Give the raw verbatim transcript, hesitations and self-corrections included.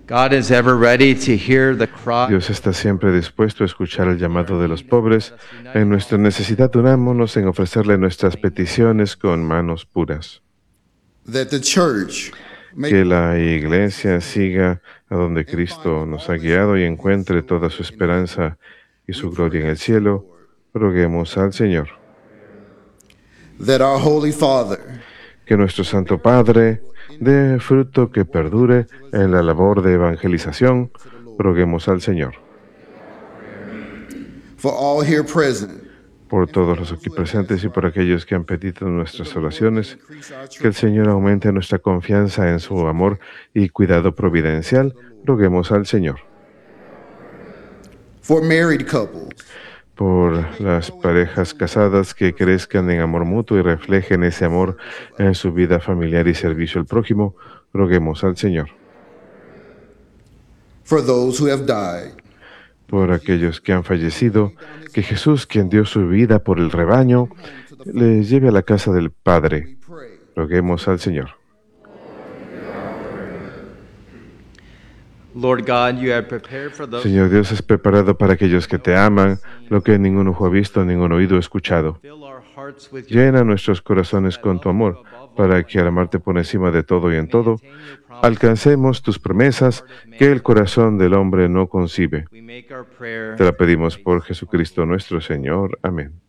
God is ever ready to hear the cry. Dios está siempre dispuesto a escuchar el llamado de los pobres. En nuestra necesidad, unámonos en ofrecerle nuestras peticiones con manos puras. That the church may Que la Iglesia siga a donde Cristo nos ha guiado y encuentre toda su esperanza y su gloria en el cielo. Roguemos al Señor. that our Holy Father Que nuestro Santo Padre dé fruto que perdure en la labor de evangelización. Roguemos al Señor. for all here present Por todos los aquí presentes y por aquellos que han pedido nuestras oraciones, que el Señor aumente nuestra confianza en su amor y cuidado providencial. Roguemos al Señor. for married couples Por las parejas casadas que crezcan en amor mutuo y reflejen ese amor en su vida familiar y servicio al prójimo. Roguemos al Señor. for those who have died Por aquellos que han fallecido, que Jesús, quien dio su vida por el rebaño, les lleve a la casa del Padre. Roguemos al Señor. Lord God, you have prepared for those Señor Dios, has preparado para aquellos que te aman lo que ningún ojo ha visto, ningún oído ha escuchado. fill our hearts with your Llena nuestros corazones con tu amor, para que al amarte por encima de todo y en todo, alcancemos tus promesas que el corazón del hombre no concibe. We make our prayer Te la pedimos por Jesucristo nuestro Señor. Amén.